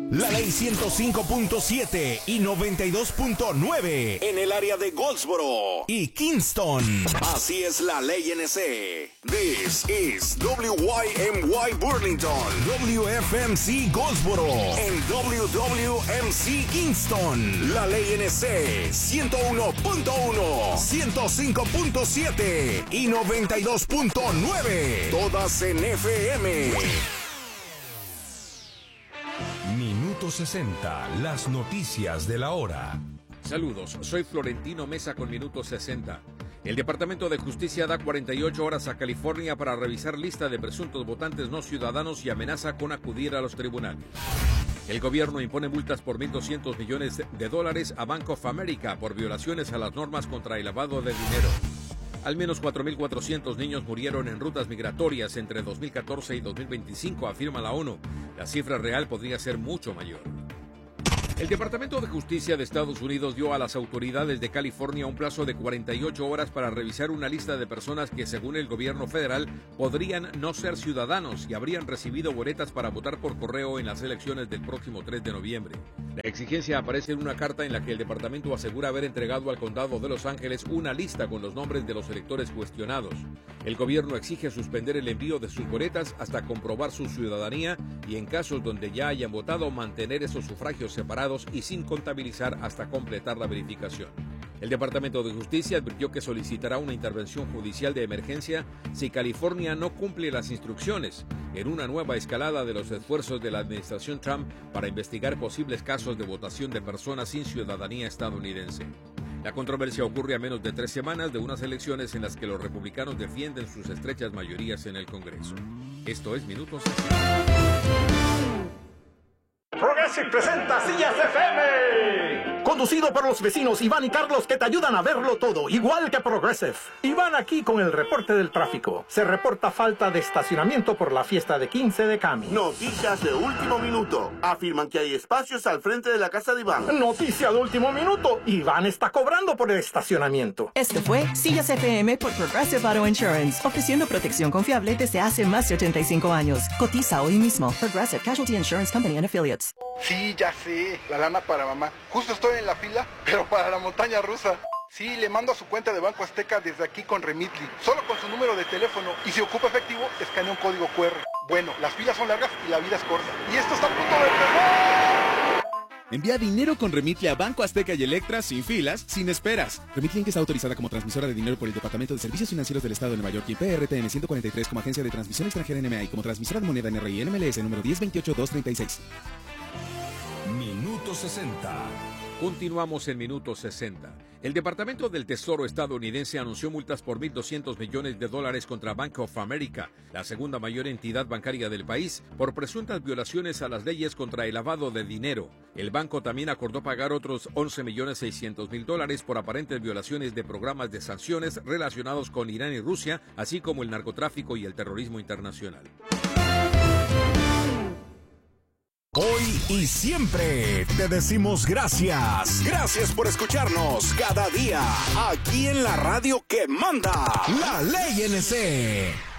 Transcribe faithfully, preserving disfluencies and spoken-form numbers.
La ley ciento cinco punto siete y noventa y dos punto nueve en el área de Goldsboro y Kingston. Así es la ley N C. This is W Y M Y Burlington, W F M C Goldsboro, en W W M C Kingston. La ley N C ciento uno punto uno, ciento cinco punto siete y noventa y dos punto nueve. Todas en F M. Minuto sesenta, las noticias de la hora. Saludos, soy Florentino Mesa con Minuto sesenta. El Departamento de Justicia da cuarenta y ocho horas a California para revisar lista de presuntos votantes no ciudadanos y amenaza con acudir a los tribunales. El gobierno impone multas por mil doscientos millones de dólares a Bank of America por violaciones a las normas contra el lavado de dinero. Al menos cuatro mil cuatrocientos niños murieron en rutas migratorias entre dos mil catorce y dos mil veinticinco, afirma la ONU. La cifra real podría ser mucho mayor. El Departamento de Justicia de Estados Unidos dio a las autoridades de California un plazo de cuarenta y ocho horas para revisar una lista de personas que, según el gobierno federal, podrían no ser ciudadanos y habrían recibido boletas para votar por correo en las elecciones del próximo tres de noviembre. La exigencia aparece en una carta en la que el departamento asegura haber entregado al condado de Los Ángeles una lista con los nombres de los electores cuestionados. El gobierno exige suspender el envío de sus boletas hasta comprobar su ciudadanía y, en casos donde ya hayan votado, mantener esos sufragios separados y sin contabilizar hasta completar la verificación. El Departamento de Justicia advirtió que solicitará una intervención judicial de emergencia si California no cumple las instrucciones, en una nueva escalada de los esfuerzos de la administración Trump para investigar posibles casos de votación de personas sin ciudadanía estadounidense. La controversia ocurre a menos de tres semanas de unas elecciones en las que los republicanos defienden sus estrechas mayorías en el Congreso. Esto es Minutos sesenta. Progressive presenta Sillas F M. Conducido por los vecinos Iván y Carlos, que te ayudan a verlo todo, igual que Progressive. Iván aquí con el reporte del tráfico. Se reporta falta de estacionamiento por la fiesta de quince de Cami. Noticias de último minuto. Afirman que hay espacios al frente de la casa de Iván. Noticia de último minuto. Iván está cobrando por el estacionamiento. Este fue Sillas F M por Progressive Auto Insurance, ofreciendo protección confiable desde hace más de ochenta y cinco años. Cotiza hoy mismo. Progressive Casualty Insurance Company and Affiliates. Sí, ya sé, la lana para mamá. Justo estoy en la fila, pero para la montaña rusa. Sí, le mando a su cuenta de Banco Azteca desde aquí con Remitly, solo con su número de teléfono, y si ocupa efectivo, escanea un código cu erre. Bueno, las filas son largas y la vida es corta. Y esto está a punto de empezar. Envía dinero con Remitly a Banco Azteca y Electra sin filas, sin esperas. Remitly está autorizada como transmisora de dinero por el Departamento de Servicios Financieros del Estado de Nueva York y P R T N ciento cuarenta y tres como agencia de transmisión extranjera N M A y como transmisora de moneda N R I N M L S número diez veintiocho dos treinta y seis. Minuto sesenta. Continuamos en Minuto sesenta. El Departamento del Tesoro estadounidense anunció multas por mil doscientos millones de dólares contra Bank of America, la segunda mayor entidad bancaria del país, por presuntas violaciones a las leyes contra el lavado de dinero. El banco también acordó pagar otros once millones seiscientos mil dólares por aparentes violaciones de programas de sanciones relacionados con Irán y Rusia, así como el narcotráfico y el terrorismo internacional. Hoy y siempre te decimos gracias. Gracias por escucharnos cada día aquí en la radio que manda, la ley N C.